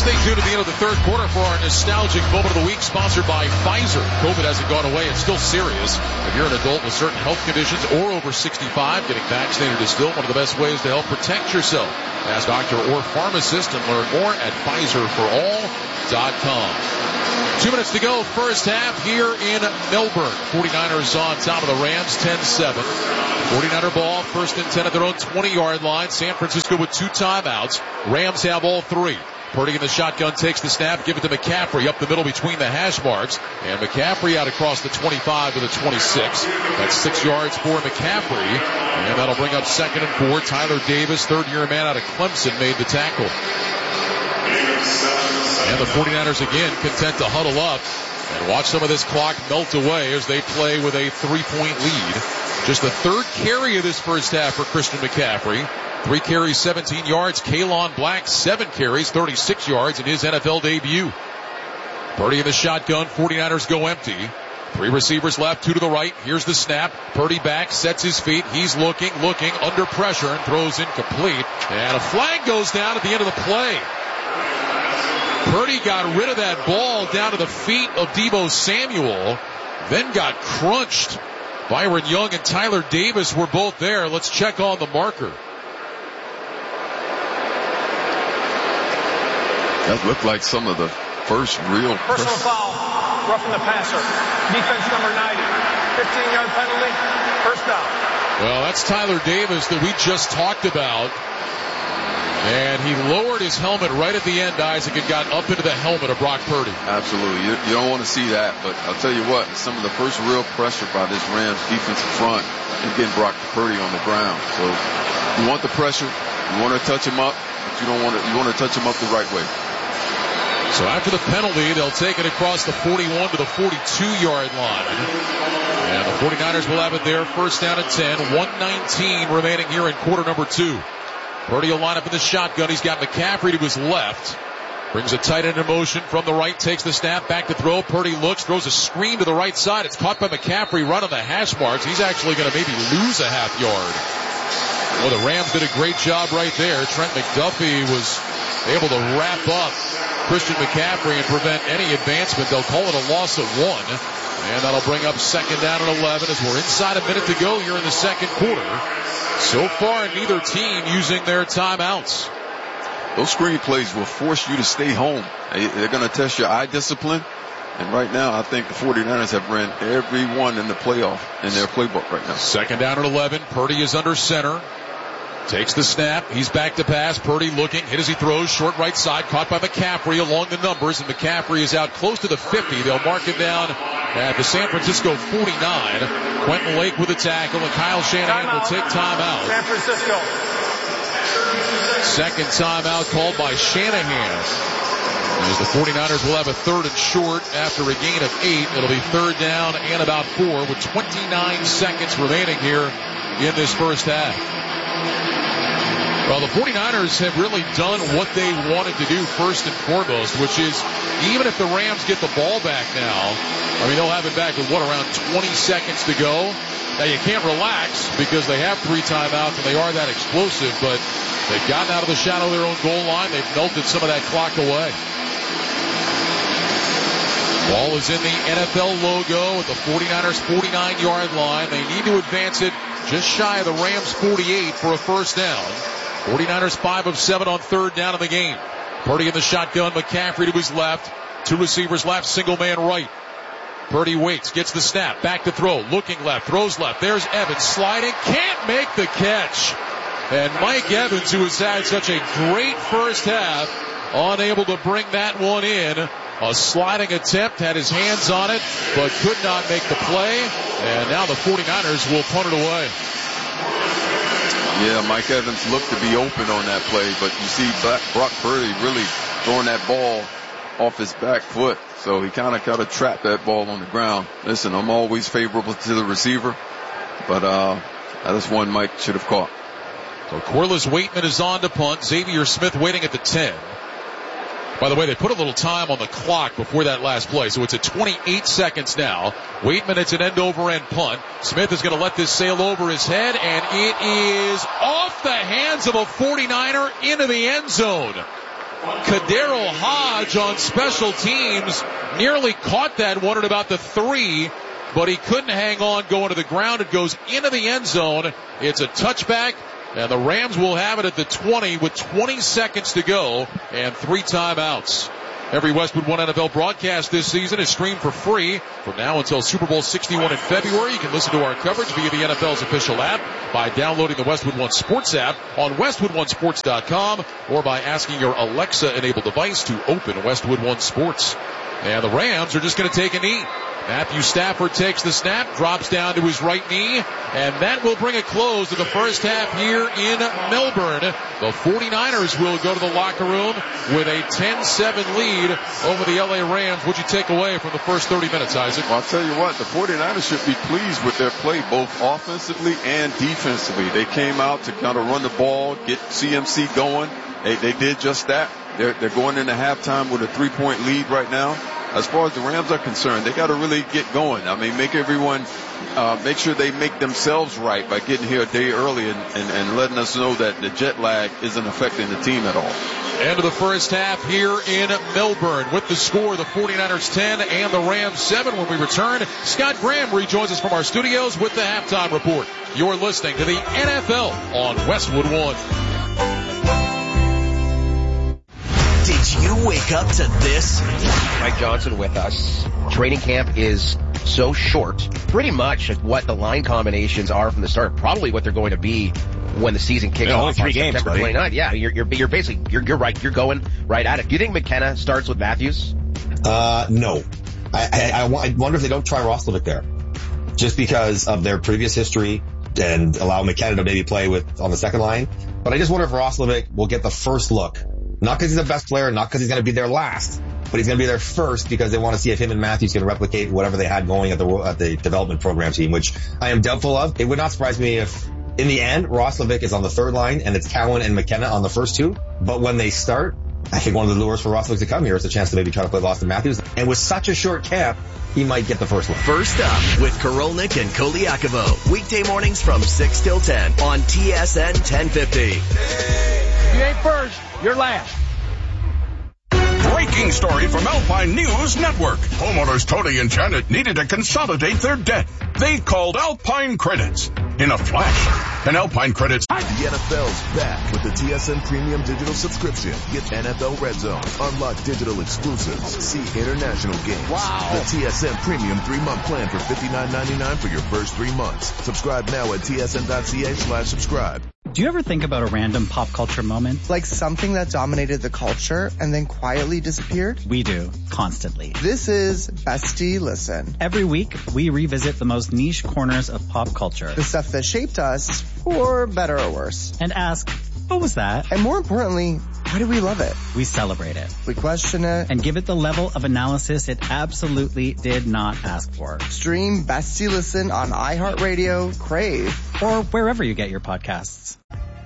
Stay tuned at the end of the third quarter for our nostalgic moment of the week, sponsored by Pfizer. COVID hasn't gone away. It's still serious. If you're an adult with certain health conditions or over 65, getting vaccinated is still one of the best ways to help protect yourself. Ask doctor or pharmacist and learn more at PfizerForAll.com. 2 minutes to go, first half here in Melbourne. 49ers on top of the Rams, 10-7. 49er ball, first and 10 at their own 20-yard line. San Francisco with 2 timeouts. Rams have all 3. Purdy in the shotgun takes the snap, give it to McCaffrey up the middle between the hash marks. And McCaffrey out across the 25 to the 26. That's 6 yards for McCaffrey. And that'll bring up 2nd and 4. Tyler Davis, third-year man out of Clemson, made the tackle. And the 49ers again content to huddle up and watch some of this clock melt away as they play with a 3-point lead. Just the third carry of this first half for Christian McCaffrey. 3 carries, 17 yards. Kalon Black, 7 carries, 36 yards in his NFL debut. Purdy in the shotgun. 49ers go empty. 3 receivers left, 2 to the right. Here's the snap. Purdy back, sets his feet. He's looking, under pressure, and throws incomplete. And a flag goes down at the end of the play. Purdy got rid of that ball down to the feet of Deebo Samuel, then got crunched. Byron Young and Tyler Davis were both there. Let's check on the marker. That looked like some of the first real... Personal foul, roughing the passer. Defense number 90. 15-yard penalty, first down. Well, that's Tyler Davis that we just talked about. And he lowered his helmet right at the end, Isaac, and got up into the helmet of Brock Purdy. Absolutely. You don't want to see that, but I'll tell you what, some of the first real pressure by this Rams defensive front and getting Brock Purdy on the ground. So you want the pressure, you want to touch him up, but you want to touch him up the right way. So after the penalty, they'll take it across the 41 to the 42-yard line. And the 49ers will have it there, first down at 10, 1:19 remaining here in quarter number 2. Purdy will line up in the shotgun. He's got McCaffrey to his left. Brings a tight end in motion from the right. Takes the snap. Back to throw. Purdy looks. Throws a screen to the right side. It's caught by McCaffrey right on the hash marks. He's actually going to maybe lose a half yard. Well, the Rams did a great job right there. Trent McDuffie was able to wrap up Christian McCaffrey and prevent any advancement. They'll call it a loss of 1. And that'll bring up 2nd down and 11 as we're inside a minute to go here in the second quarter. So far, neither team using their timeouts. Those screen plays will force you to stay home. They're going to test your eye discipline. And right now, I think the 49ers have ran every one in the playoff in their playbook right now. 2nd down and 11. Purdy is under center. Takes the snap. He's back to pass. Purdy looking. Hit as he throws. Short right side. Caught by McCaffrey along the numbers. And McCaffrey is out close to the 50. They'll mark him down at the San Francisco 49. Quentin Lake with a tackle. And Kyle Shanahan will take timeout. San Francisco. Second timeout called by Shanahan. As the 49ers will have a 3rd and short after a gain of 8. It'll be 3rd down and about 4 with 29 seconds remaining here in this first half. Well, the 49ers have really done what they wanted to do first and foremost, which is even if the Rams get the ball back now, I mean, they'll have it back with around 20 seconds to go. Now, you can't relax because they have 3 timeouts and they are that explosive, but they've gotten out of the shadow of their own goal line. They've melted some of that clock away. Ball is in the NFL logo at the 49ers 49-yard line. They need to advance it just shy of the Rams 48 for a first down. 49ers 5 of 7 on 3rd down in the game. Purdy in the shotgun. McCaffrey to his left. 2 receivers left. Single man right. Purdy waits. Gets the snap. Back to throw. Looking left. Throws left. There's Evans sliding. Can't make the catch. And Mike Evans, who has had such a great first half, unable to bring that one in. A sliding attempt. Had his hands on it, but could not make the play. And now the 49ers will punt it away. Yeah, Mike Evans looked to be open on that play, but you see Brock Purdy really throwing that ball off his back foot. So he kind of trapped that ball on the ground. Listen, I'm always favorable to the receiver, but that is one Mike should have caught. So Corliss Waitman is on to punt. Xavier Smith waiting at the 10. By the way, they put a little time on the clock before that last play, so it's at 28 seconds now. Waitman, it's an end-over-end punt. Smith is going to let this sail over his head, and it is off the hands of a 49er into the end zone. Kadero Hodge on special teams nearly caught that one at about the 3, but he couldn't hang on going to the ground. It goes into the end zone. It's a touchback, and the Rams will have it at the 20 with 20 seconds to go and 3 timeouts. Every Westwood One NFL broadcast this season is streamed for free from now until Super Bowl 61 in February. You can listen to our coverage via the NFL's official app by downloading the Westwood One Sports app on WestwoodOneSports.com or by asking your Alexa-enabled device to open Westwood One Sports. And the Rams are just going to take a knee. Matthew Stafford takes the snap, drops down to his right knee, and that will bring a close to the first half here in Melbourne. The 49ers will go to the locker room with a 10-7 lead over the LA Rams. What'd you take away from the first 30 minutes, Isaac? Well, I'll tell you what, the 49ers should be pleased with their play, both offensively and defensively. They came out to kind of run the ball, get CMC going. They did just that. They're going into halftime with a 3-point lead right now. As far as the Rams are concerned, they got to really get going. I mean, make everyone, make sure they make themselves right by getting here a day early and letting us know that the jet lag isn't affecting the team at all. End of the first half here in Melbourne with the score, the 49ers 10 and the Rams 7. When we return, Scott Graham rejoins us from our studios with the halftime report. You're listening to the NFL on Westwood One. Did you wake up to this? Mike Johnson with us. Training camp is so short. Pretty much what the line combinations are from the start. Probably what they're going to be when the season kicks off. Only 3 games, September buddy. 29th. Yeah, you're basically, you're right. You're going right at it. Do you think McKenna starts with Matthews? No. I wonder if they don't try Roslovic there. Just because of their previous history and allow McKenna to maybe play on the second line. But I just wonder if Roslovic will get the first look. Not because he's the best player, not because he's going to be there last, but he's going to be there first because they want to see if him and Matthews can replicate whatever they had going at the development program team, which I am doubtful of. It would not surprise me if, in the end, Roslovic is on the third line and it's Cowan and McKenna on the first 2. But when they start, I think one of the lures for Roslovic to come here is a chance to maybe try to play Austin Matthews. And with such a short camp, he might get the first one. First up with Korolnik and Koliakovo. Weekday mornings from 6 till 10 on TSN 1050. If you ain't first, you're last. Breaking story from Alpine News Network. Homeowners Tony and Janet needed to consolidate their debt. They called Alpine Credits. In a flash, an Alpine Credits. The NFL's back with the TSN Premium Digital Subscription. Get NFL Red Zone, unlock digital exclusives, see international games. Wow. The TSN Premium 3-month plan for $59.99 for your first 3 months. Subscribe now at tsn.ca/subscribe. Do you ever think about a random pop culture moment? Like something that dominated the culture and then quietly disappeared? We do, constantly. This is Bestie Listen. Every week, we revisit the most niche corners of pop culture. The stuff that shaped us, for better or worse. And ask, what was that? And more importantly, why do we love it? We celebrate it. We question it. And give it the level of analysis it absolutely did not ask for. Stream Bestie Listen on iHeartRadio, Crave, or wherever you get your podcasts.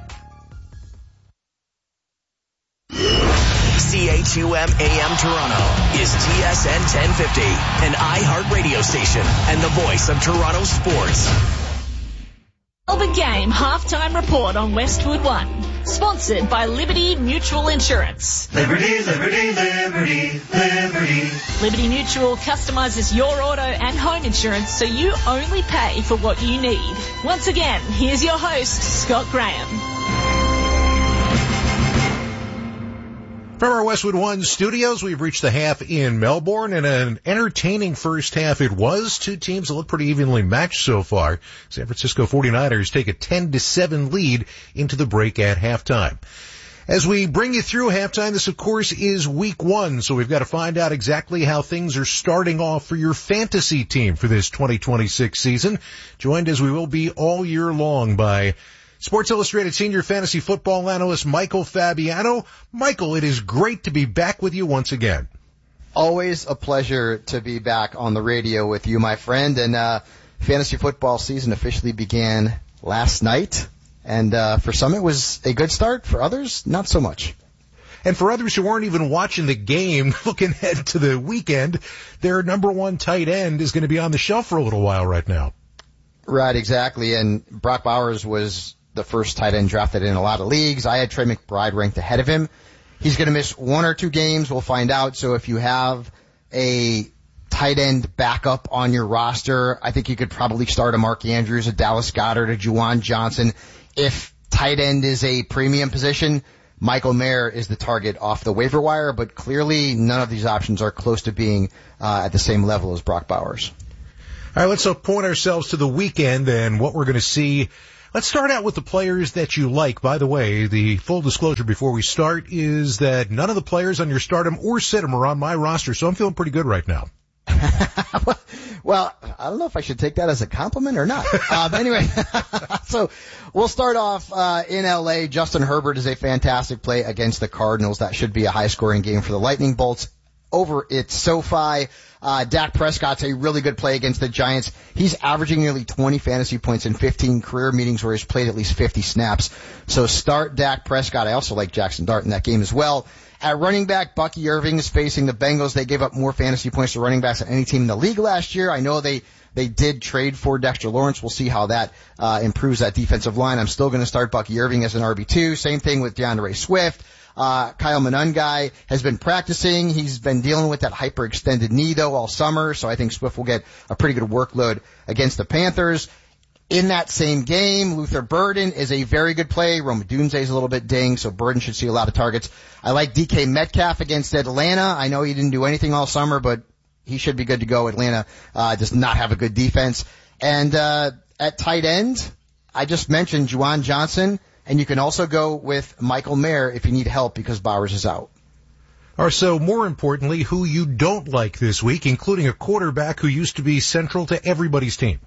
CHUM AM Toronto is TSN 1050, an iHeart radio station and the voice of Toronto sports. Melbourne Game halftime report on Westwood One, sponsored by Liberty Mutual Insurance. Liberty, Liberty, Liberty, Liberty. Liberty Mutual customizes your auto and home insurance so you only pay for what you need. Once again, here's your host, Scott Graham. From our Westwood One studios, we've reached the half in Melbourne, and an entertaining first half it was. 2 teams that look pretty evenly matched so far. San Francisco 49ers take a 10-7 lead into the break at halftime. As we bring you through halftime, this of course is week 1, so we've got to find out exactly how things are starting off for your fantasy team for this 2026 season. Joined as we will be all year long by Sports Illustrated senior fantasy football analyst Michael Fabiano. Michael, it is great to be back with you once again. Always a pleasure to be back on the radio with you, my friend. And fantasy football season officially began last night. And for some it was a good start. For others, not so much. And for others who weren't even watching the game, looking ahead to the weekend, their number 1 tight end is going to be on the shelf for a little while right now. Right, exactly. And Brock Bowers was the first tight end drafted in a lot of leagues. I had Trey McBride ranked ahead of him. He's going to miss 1 or 2 games. We'll find out. So if you have a tight end backup on your roster, I think you could probably start a Mark Andrews, a Dallas Goedert, a Juwan Johnson. If tight end is a premium position, Michael Mayer is the target off the waiver wire, but clearly none of these options are close to being at the same level as Brock Bowers. All right, let's point ourselves to the weekend and what we're going to see. Let's start out with the players that you like. By the way, the full disclosure before we start is that none of the players on your stardom or situm are on my roster, so I'm feeling pretty good right now. Well, I don't know if I should take that as a compliment or not. Anyway, so we'll start off in L.A. Justin Herbert is a fantastic play against the Cardinals. That should be a high-scoring game for the Lightning Bolts over at SoFi. Dak Prescott's a really good play against the Giants. He's averaging nearly 20 fantasy points in 15 career meetings where he's played at least 50 snaps. So start Dak Prescott. I also like Jackson Dart in that game as well. At running back, Bucky Irving is facing the Bengals. They gave up more fantasy points to running backs than any team in the league last year. I know they did trade for Dexter Lawrence. We'll see how that improves that defensive line. I'm still going to start Bucky Irving as an RB2. Same thing with DeAndre Swift. Kyle Monangai has been practicing. He's been dealing with that hyperextended knee, though, all summer, so I think Swift will get a pretty good workload against the Panthers. In that same game, Luther Burden is a very good play. Rome Odunze is a little bit dinged, so Burden should see a lot of targets. I like DK Metcalf against Atlanta. I know he didn't do anything all summer, but he should be good to go. Atlanta does not have a good defense. And at tight end, I just mentioned Juwan Johnson, and you can also go with Michael Mayer if you need help because Bowers is out. Or so, more importantly, who you don't like this week, including a quarterback who used to be central to everybody's team.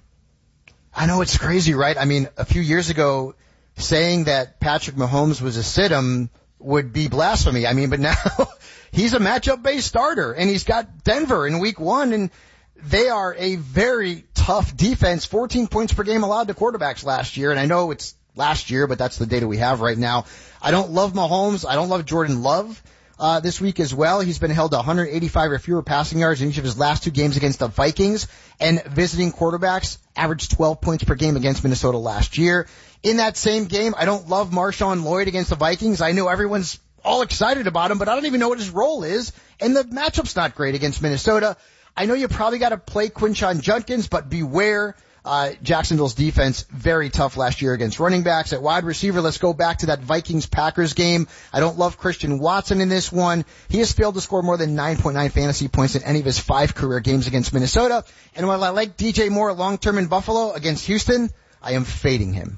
I know it's crazy, right? I mean, a few years ago, saying that Patrick Mahomes was a situm would be blasphemy. I mean, but now he's a matchup-based starter, and he's got Denver in week 1, and they are a very tough defense. 14 points per game allowed to quarterbacks last year, and I know it's last year, but that's the data we have right now. I don't love Mahomes. I don't love Jordan Love this week as well. He's been held to 185 or fewer passing yards in each of his last 2 games against the Vikings, and visiting quarterbacks averaged 12 points per game against Minnesota last year. In that same game, I don't love Marshawn Lloyd against the Vikings. I know everyone's all excited about him, but I don't even know what his role is, and the matchup's not great against Minnesota. I know you probably got to play Quinshon Judkins, but beware. Jacksonville's defense, very tough last year against running backs. At wide receiver, let's go back to that Vikings-Packers game. I don't love Christian Watson in this one. He has failed to score more than 9.9 fantasy points in any of his 5 career games against Minnesota. And while I like DJ Moore long-term in Buffalo against Houston, I am fading him.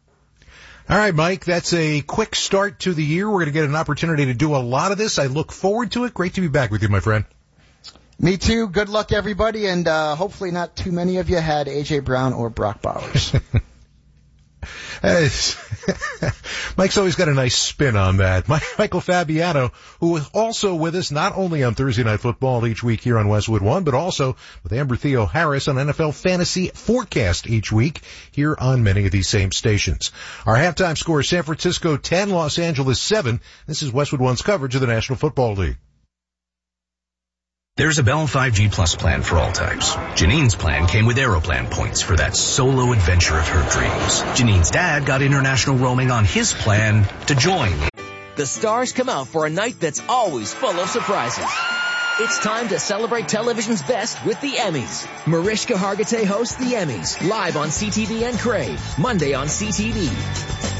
All right, Mike, that's a quick start to the year. We're going to get an opportunity to do a lot of this. I look forward to it. Great to be back with you, my friend. Me too. Good luck, everybody, and hopefully not too many of you had A.J. Brown or Brock Bowers. Mike's always got a nice spin on that. Michael Fabiano, who is also with us not only on Thursday Night Football each week here on Westwood One, but also with Amber Theo Harris on NFL Fantasy Forecast each week here on many of these same stations. Our halftime score is San Francisco 10, Los Angeles 7. This is Westwood One's coverage of the National Football League. There's a Bell 5G Plus plan for all types. Janine's plan came with Aeroplan points for that solo adventure of her dreams. Janine's dad got international roaming on his plan to join. The stars come out for a night that's always full of surprises. It's time to celebrate television's best with the Emmys. Mariska Hargitay hosts the Emmys, live on CTV and Crave, Monday on CTV.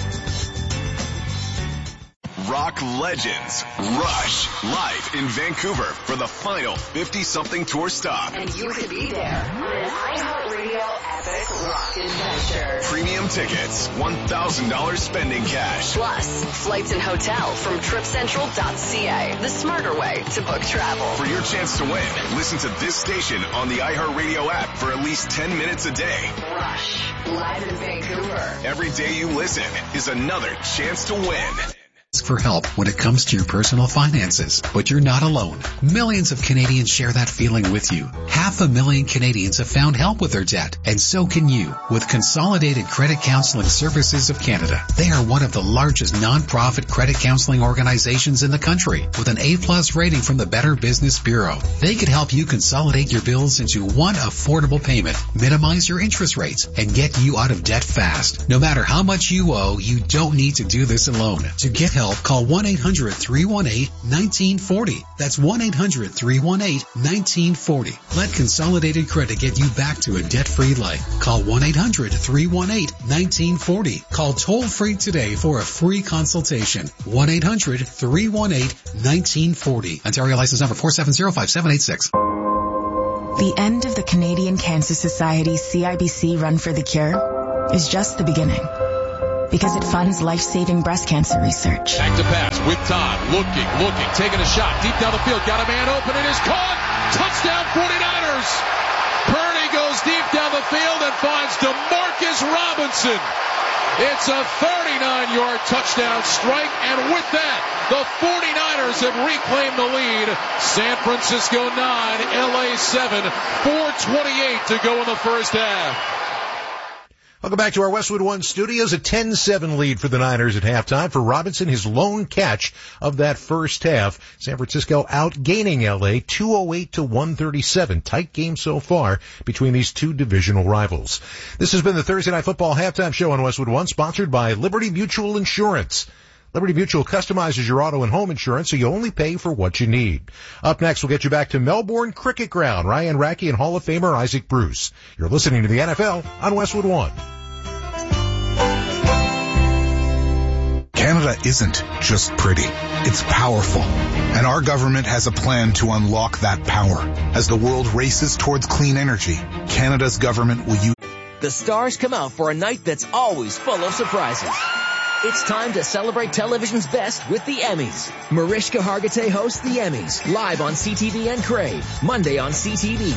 Rock legends Rush live in Vancouver for the final 50-something tour stop. And you could be there on an iHeartRadio epic rock adventure. Premium tickets, $1,000 spending cash. Plus, flights and hotel from TripCentral.ca, the smarter way to book travel. For your chance to win, listen to this station on the iHeartRadio app for at least 10 minutes a day. Rush, live in Vancouver. Every day you listen is another chance to win. For help when it comes to your personal finances, but you're not alone. Millions of Canadians share that feeling with you. 500,000 Canadians have found help with their debt, and so can you with Consolidated Credit Counseling Services of Canada. They are one of the largest non-profit credit counseling organizations in the country with an A+ rating from the Better Business Bureau. They could help you consolidate your bills into one affordable payment, minimize your interest rates, and get you out of debt fast. No matter how much you owe, you don't need to do this alone. To get help help, call 1-800-318-1940. That's 1-800-318-1940. Let Consolidated Credit get you back to a debt-free life. Call 1-800-318-1940. Call toll-free today for a free consultation. 1-800-318-1940. Ontario license number 4705786. The end of the Canadian Cancer Society's CIBC Run for the Cure is just the beginning, because it funds life-saving breast cancer research. Back to pass with Todd. Looking, taking a shot. Deep down the field. Got a man open. It is caught. Touchdown 49ers. Purdy goes deep down the field and finds DeMarcus Robinson. It's a 39-yard touchdown strike, and with that, the 49ers have reclaimed the lead. San Francisco 9, LA 7, 4:28 to go in the first half. Welcome back to our Westwood One studios. A 10-7 lead for the Niners at halftime. For Robinson, his lone catch of that first half. San Francisco outgaining LA 208-137. Tight game so far between these two divisional rivals. This has been the Thursday Night Football halftime show on Westwood One, sponsored by Liberty Mutual Insurance. Liberty Mutual customizes your auto and home insurance so you only pay for what you need. Up next, we'll get you back to Melbourne Cricket Ground. Ryan Rackey and Hall of Famer Isaac Bruce. You're listening to the NFL on Westwood One. Canada isn't just pretty. It's powerful. And our government has a plan to unlock that power. As the world races towards clean energy, Canada's government will use... The stars come out for a night that's always full of surprises. It's time to celebrate television's best with the Emmys. Mariska Hargitay hosts the Emmys, live on CTV and Crave, Monday on CTV.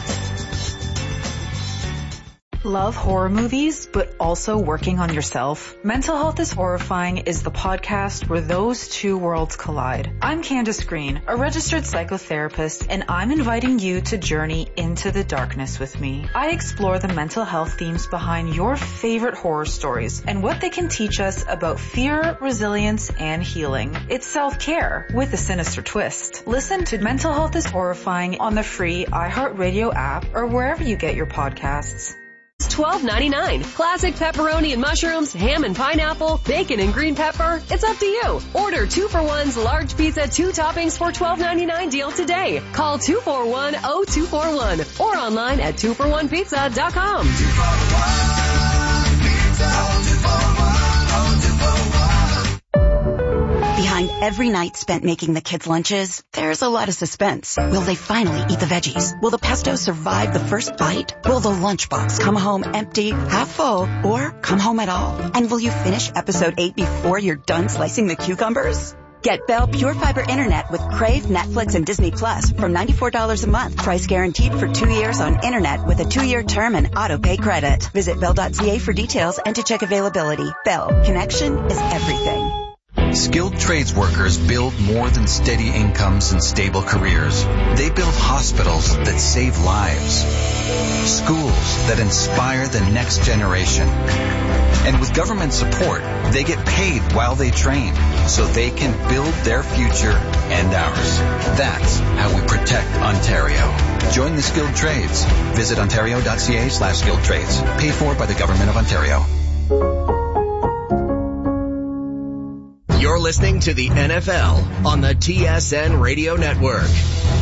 Love horror movies, but also working on yourself? Mental Health is Horrifying is the podcast where those two worlds collide. I'm Candace Green, a registered psychotherapist, and I'm inviting you to journey into the darkness with me. I explore the mental health themes behind your favorite horror stories and what they can teach us about fear, resilience, and healing. It's self-care with a sinister twist. Listen to Mental Health is Horrifying on the free iHeartRadio app or wherever you get your podcasts. $12.99. Classic pepperoni and mushrooms, ham and pineapple, bacon and green pepper. It's up to you. Order 2-for-1's large pizza, 2 toppings for $12.99 deal today. Call 241-0241 or online at 2for1pizza.com. 241. Behind every night spent making the kids' lunches, there's a lot of suspense. Will they finally eat the veggies? Will the pesto survive the first bite? Will the lunchbox come home empty, half full, or come home at all? And will you finish episode 8 before you're done slicing the cucumbers? Get Bell Pure Fiber Internet with Crave, Netflix, and Disney Plus from $94 a month. Price guaranteed for 2 years on Internet with a 2-year term and auto-pay credit. Visit Bell.ca for details and to check availability. Bell. Connection is everything. Skilled trades workers build more than steady incomes and stable careers. They build hospitals that save lives, schools that inspire the next generation. And with government support, they get paid while they train so they can build their future and ours. That's how we protect Ontario. Join the skilled trades. Visit ontario.ca/skilled trades. Paid for by the Government of Ontario. You're listening to the NFL on the TSN Radio Network.